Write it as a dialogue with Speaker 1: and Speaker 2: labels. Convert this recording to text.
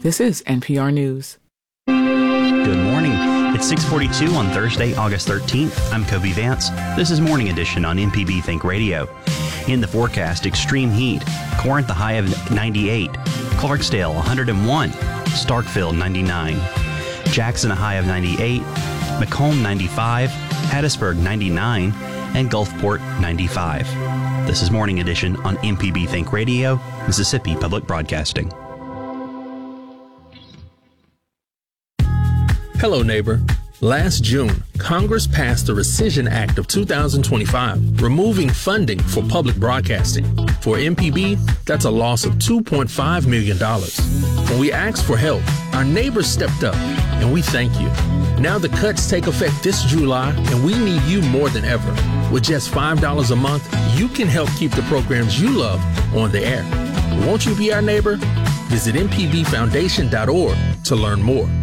Speaker 1: This is NPR News.
Speaker 2: Good morning. It's 6:42 on Thursday, August 13th. I'm Kobe Vance. This is Morning Edition on MPB Think Radio. In the forecast, extreme heat. Corinth, a high of 98. Clarksdale, 101. Starkville, 99. Jackson, a high of 98. Macomb, 95. Hattiesburg, 99. And Gulfport, 95. This is Morning Edition on MPB Think Radio, Mississippi Public Broadcasting.
Speaker 3: Hello, neighbor. Last June, Congress passed the Rescission Act of 2025, removing funding for public broadcasting. For MPB, that's a loss of $2.5 million. When we asked for help, our neighbors stepped up, and we thank you. Now the cuts take effect this July, and we need you more than ever. With just $5 a month, you can help keep the programs you love on the air. Won't you be our neighbor? Visit mpbfoundation.org to learn more.